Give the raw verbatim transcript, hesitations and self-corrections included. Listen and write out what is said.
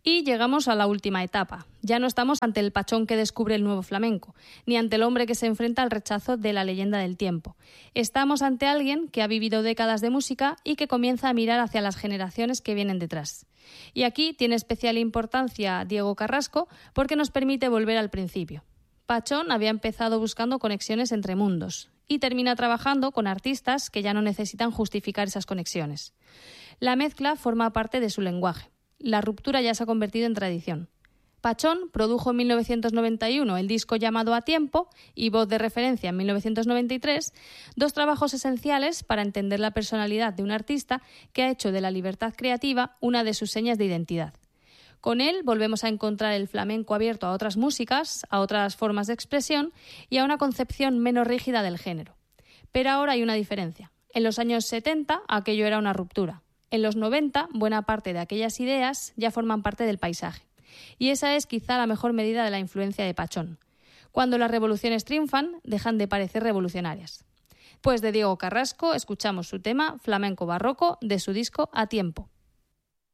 Y llegamos a la última etapa. Ya no estamos ante el Pachón que descubre el nuevo flamenco, ni ante el hombre que se enfrenta al rechazo de la leyenda del tiempo. Estamos ante alguien que ha vivido décadas de música y que comienza a mirar hacia las generaciones que vienen detrás. Y aquí tiene especial importancia Diego Carrasco porque nos permite volver al principio. Pachón había empezado buscando conexiones entre mundos y termina trabajando con artistas que ya no necesitan justificar esas conexiones. La mezcla forma parte de su lenguaje. La ruptura ya se ha convertido en tradición. Pachón produjo en mil novecientos noventa y uno el disco llamado A Tiempo y Voz de Referencia en mil novecientos noventa y tres, dos trabajos esenciales para entender la personalidad de un artista que ha hecho de la libertad creativa una de sus señas de identidad. Con él volvemos a encontrar el flamenco abierto a otras músicas, a otras formas de expresión y a una concepción menos rígida del género. Pero ahora hay una diferencia. En los años setenta aquello era una ruptura. En los noventa, buena parte de aquellas ideas ya forman parte del paisaje. Y esa es quizá la mejor medida de la influencia de Pachón. Cuando las revoluciones triunfan, dejan de parecer revolucionarias. Pues de Diego Carrasco escuchamos su tema Flamenco Barroco de su disco A Tiempo.